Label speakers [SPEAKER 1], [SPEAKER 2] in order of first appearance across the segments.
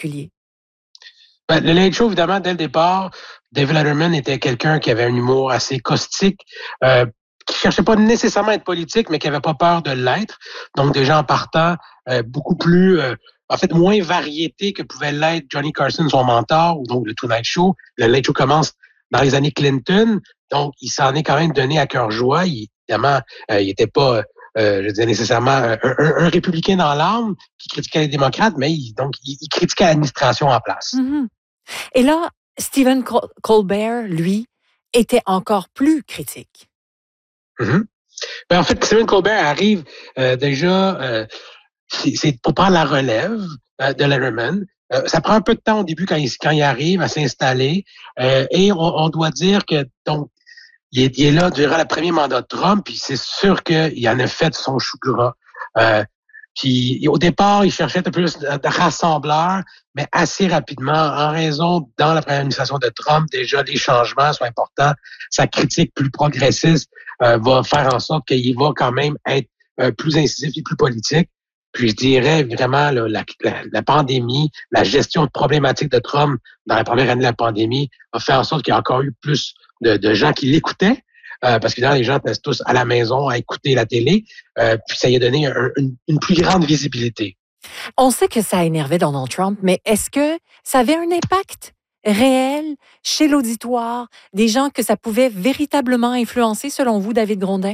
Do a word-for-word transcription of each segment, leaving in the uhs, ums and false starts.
[SPEAKER 1] particulier?
[SPEAKER 2] Ben, le Late Show, évidemment, dès le départ, David Letterman était quelqu'un qui avait un humour assez caustique, euh, qui cherchait pas nécessairement à être politique, mais qui avait pas peur de l'être. Donc, des gens en partant euh, beaucoup plus, euh, en fait, moins variété que pouvait l'être Johnny Carson, son mentor, ou donc le Tonight Show. Le Late Show commence dans les années Clinton, donc il s'en est quand même donné à cœur joie. Il, évidemment, euh, il était pas, euh, je disais nécessairement un, un, un républicain dans l'âme qui critiquait les démocrates, mais il, donc il, il critiquait l'administration en place.
[SPEAKER 1] Mm-hmm. Et là, Stephen Col- Colbert, lui, était encore plus critique.
[SPEAKER 2] Mm-hmm. Ben, en fait, Stephen Colbert arrive euh, déjà, euh, c'est, c'est pour prendre la relève euh, de Letterman. Euh, ça prend un peu de temps au début quand il, quand il arrive à s'installer. Euh, et on, on doit dire que donc il est, il est là durant le premier mandat de Trump, puis c'est sûr qu'il en a fait son chou gras. Euh, puis au départ, il cherchait un peu plus de rassembleur, mais assez rapidement, en raison, dans la première administration de Trump, déjà, les changements sont importants. Sa critique plus progressiste euh, va faire en sorte qu'il va quand même être euh, plus incisif et plus politique. Puis je dirais vraiment là, la, la, la pandémie, la gestion de problématiques de Trump dans la première année de la pandémie a fait en sorte qu'il y a encore eu plus de, de gens qui l'écoutaient. Euh, parce que là, les gens étaient tous à la maison à écouter la télé, euh, puis ça lui a donné un, une, une plus grande visibilité.
[SPEAKER 1] On sait que ça énervait Donald Trump, mais est-ce que ça avait un impact réel chez l'auditoire, des gens que ça pouvait véritablement influencer, selon vous, David Grondin?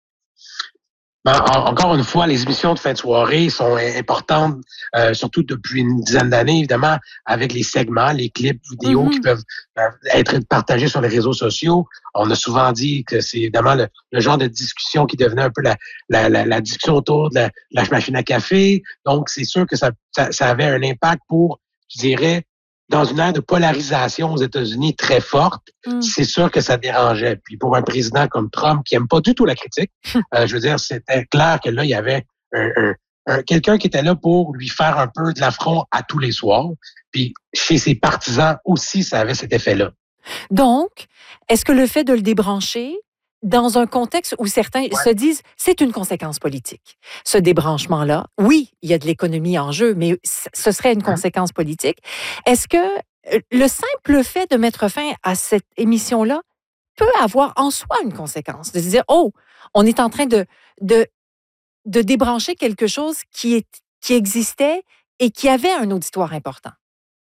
[SPEAKER 2] Ben, en, encore une fois, les émissions de fin de soirée sont importantes, euh, surtout depuis une dizaine d'années, évidemment, avec les segments, les clips vidéo mm-hmm. qui peuvent euh, être partagés sur les réseaux sociaux. On a souvent dit que c'est évidemment le, le genre de discussion qui devenait un peu la, la, la, la discussion autour de la, la machine à café. Donc, c'est sûr que ça, ça, ça avait un impact pour, je dirais, dans une ère de polarisation aux États-Unis très forte, mm. c'est sûr que ça dérangeait. Puis pour un président comme Trump, qui aime pas du tout la critique, euh, je veux dire, c'était clair que là, il y avait un, un, un, quelqu'un qui était là pour lui faire un peu de l'affront à tous les soirs. Puis chez ses partisans aussi, ça avait cet effet-là.
[SPEAKER 1] Donc, est-ce que le fait de le débrancher, dans un contexte où certains ouais. se disent c'est une conséquence politique. Ce débranchement-là, oui, il y a de l'économie en jeu, mais ce serait une conséquence politique. Est-ce que le simple fait de mettre fin à cette émission-là peut avoir en soi une conséquence? De se dire, oh, on est en train de, de, de débrancher quelque chose qui, est, qui existait et qui avait un auditoire important.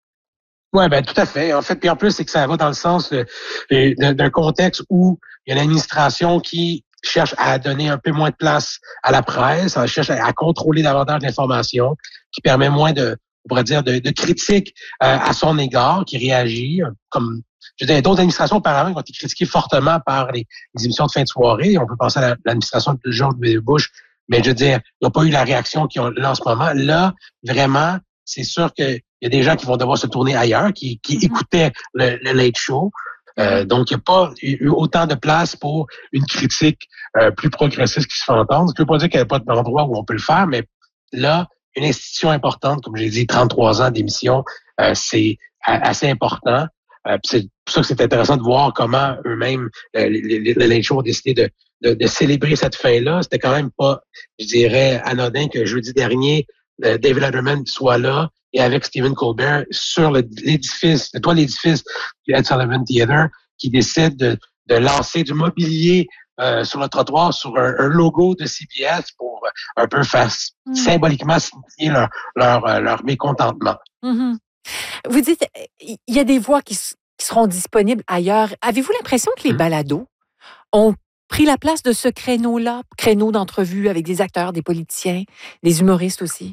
[SPEAKER 2] Oui, ben tout à fait. En fait, puis en plus, c'est que ça va dans le sens de, de, d'un contexte où il y a l'administration qui cherche à donner un peu moins de place à la presse, elle cherche à, à contrôler davantage l'information, qui permet moins de, on pourrait dire, de, de critiques euh, à son égard, qui réagit comme, je veux dire, d'autres administrations auparavant qui ont été critiquées fortement par les, les émissions de fin de soirée. On peut penser à la, l'administration de George W. Bush, mais je veux dire, ils n'ont pas eu la réaction qu'ils ont là en ce moment. Là, vraiment, c'est sûr que il y a des gens qui vont devoir se tourner ailleurs, qui, qui mm-hmm. écoutaient le, le Late Show. Euh, donc, il n'y a pas eu autant de place pour une critique euh, plus progressiste qui se fait entendre. Je ne veux pas dire qu'il n'y a pas d'endroit où on peut le faire, mais là, une institution importante, comme j'ai dit, trente-trois ans d'émission, euh, c'est assez important. Euh, c'est pour ça que c'est intéressant de voir comment eux-mêmes, euh, le Late Show, ont décidé de, de, de célébrer cette fin-là. C'était quand même pas, je dirais, anodin que jeudi dernier, euh, David Letterman soit là et avec Stephen Colbert sur le, l'édifice, le toit de l'édifice du Ed Sullivan Theatre, qui décide de, de lancer du mobilier euh, sur le trottoir sur un, un logo de C B S pour un peu faire mm. symboliquement signifier leur, leur, leur mécontentement.
[SPEAKER 1] Mm-hmm. Vous dites, il y a des voix qui, qui seront disponibles ailleurs. Avez-vous l'impression que les mm. balados ont pris la place de ce créneau-là, créneau d'entrevue avec des acteurs, des politiciens, des humoristes aussi?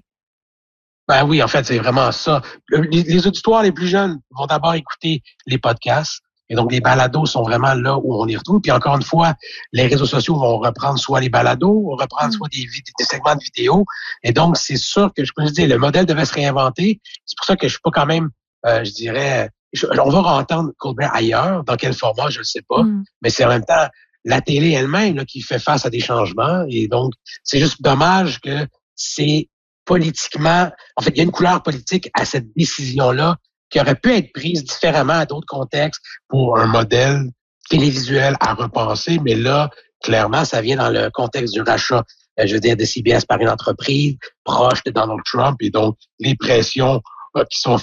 [SPEAKER 2] Ben oui, en fait, c'est vraiment ça. Les, les auditoires les plus jeunes vont d'abord écouter les podcasts. Et donc, les balados sont vraiment là où on les retrouve. Puis encore une fois, les réseaux sociaux vont reprendre soit les balados, reprendre soit des, des segments de vidéos. Et donc, c'est sûr que, je peux dire, le modèle devait se réinventer. C'est pour ça que je suis pas quand même, euh, je dirais, je, on va entendre Colbert ailleurs. Dans quel format, je ne sais pas. Mm. Mais c'est en même temps la télé elle-même là, qui fait face à des changements. Et donc, c'est juste dommage que c'est politiquement, en fait, il y a une couleur politique à cette décision-là qui aurait pu être prise différemment à d'autres contextes pour un modèle télévisuel à repenser, mais là, clairement, ça vient dans le contexte du rachat, je veux dire, de C B S par une entreprise proche de Donald Trump, et donc les pressions euh, qui sont